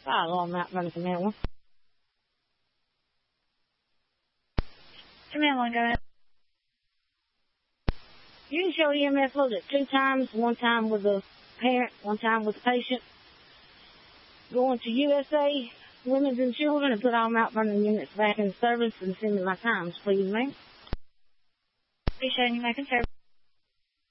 File on Mount Vernon, that one. Come in, go ahead. You can show EMS load it 2 times, 1 time with the parent, 1 time with the patient. Going to USA Women's and Children and put all Mount Vernon units back in service and send me my times, please, ma'am. Appreciate you making service.